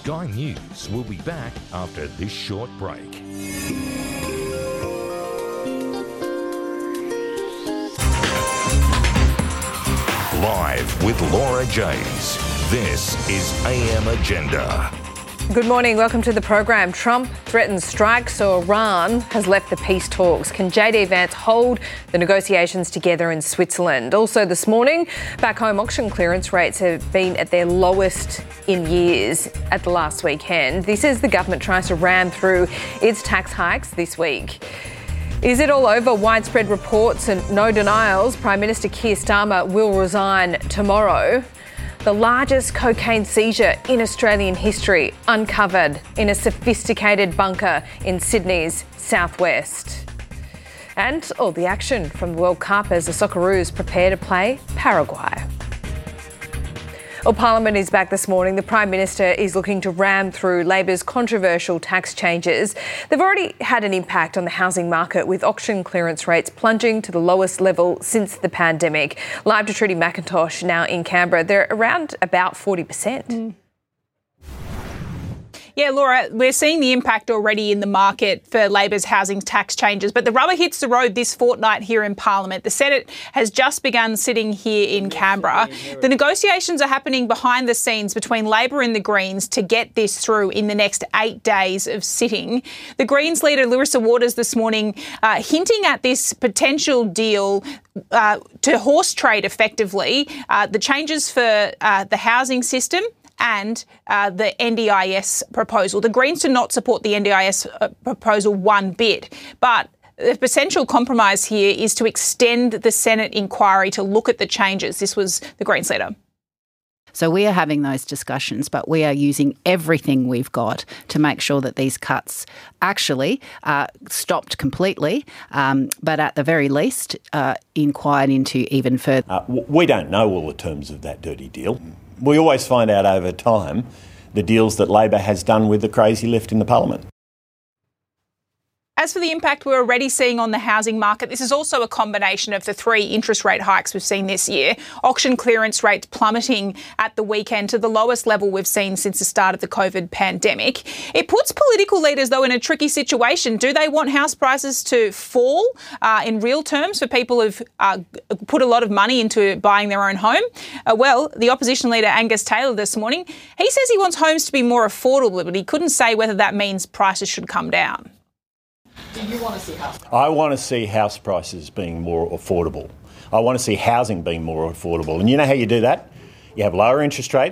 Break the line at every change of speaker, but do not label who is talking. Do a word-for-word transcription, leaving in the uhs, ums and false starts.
Sky News will be back after this short break. Live with Laura James. This is A M Agenda.
Good morning. Welcome to the program. Trump threatens strikes, so Iran has left the peace talks. Can J D Vance hold the negotiations together in Switzerland? Also this morning, back home, auction clearance rates have been at their lowest in years at the last weekend. This as the government tries to ram through its tax hikes this week. Is it all over? Widespread reports and no denials. Prime Minister Keir Starmer will resign tomorrow. The largest cocaine seizure in Australian history uncovered in a sophisticated bunker in Sydney's southwest. And all the action from the World Cup as the Socceroos prepare to play Paraguay. Well, Parliament is back this morning. The Prime Minister is looking to ram through Labor's controversial tax changes. They've already had an impact on the housing market, with auction clearance rates plunging to the lowest level since the pandemic. Live to Trudy McIntosh now in Canberra. They're around about forty percent. Mm.
Yeah, Laura, we're seeing the impact already in the market for Labor's housing tax changes, but the rubber hits the road this fortnight here in Parliament. The Senate has just begun sitting here in Canberra. The negotiations are happening behind the scenes between Labor and the Greens to get this through in the next eight days of sitting. The Greens leader, Larissa Waters, this morning uh, hinting at this potential deal uh, to horse trade effectively, uh, the changes for uh, the housing system and uh, the N D I S proposal. The Greens do not support the N D I S uh, proposal one bit, but the potential compromise here is to extend the Senate inquiry to look at the changes. This was the Greens leader.
So we are having those discussions, but we are using everything we've got to make sure that these cuts actually are stopped completely, um, but at the very least uh, inquired into even further.
Uh, we don't know all the terms of that dirty deal. We always find out over time the deals that Labor has done with the crazy left in the Parliament.
As for the impact we're already seeing on the housing market, this is also a combination of the three interest rate hikes we've seen this year. Auction clearance rates plummeting at the weekend to the lowest level we've seen since the start of the COVID pandemic. It puts political leaders, though, in a tricky situation. Do they want house prices to fall uh, in real terms for people who've uh, put a lot of money into buying their own home? Uh, well, the opposition leader Angus Taylor this morning, he says he wants homes to be more affordable, but he couldn't say whether that means prices should come down.
Do you want to see house prices?
I want to see house prices being more affordable. I want to see housing being more affordable. And you know how you do that? You have lower interest rates.